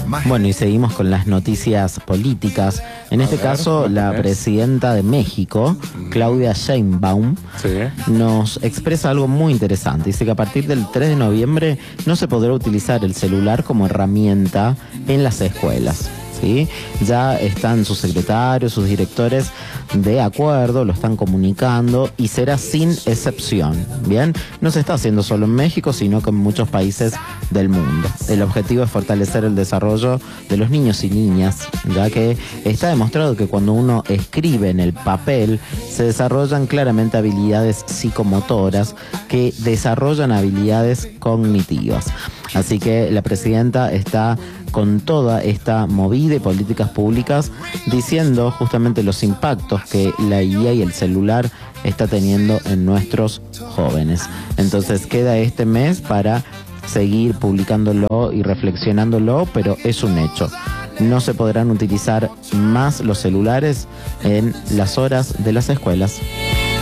Bueno, y seguimos con las noticias políticas. En este caso, la presidenta de México, Claudia Sheinbaum, nos expresa algo muy interesante. Dice que a partir del 3 de noviembre no se podrá utilizar el celular como herramienta en las escuelas. ¿Sí? Ya están sus secretarios, sus directores de acuerdo, lo están comunicando y será sin excepción. Bien, no se está haciendo solo en México, sino que en muchos países del mundo. El objetivo es fortalecer el desarrollo de los niños y niñas, ya que está demostrado que cuando uno escribe en el papel se desarrollan claramente habilidades psicomotoras que desarrollan habilidades cognitivas. Así que la presidenta está con toda esta movida y políticas públicas diciendo justamente los impactos que la IA y el celular está teniendo en nuestros jóvenes. Entonces queda este mes para seguir publicándolo y reflexionándolo, pero es un hecho. No se podrán utilizar más los celulares en las horas de las escuelas.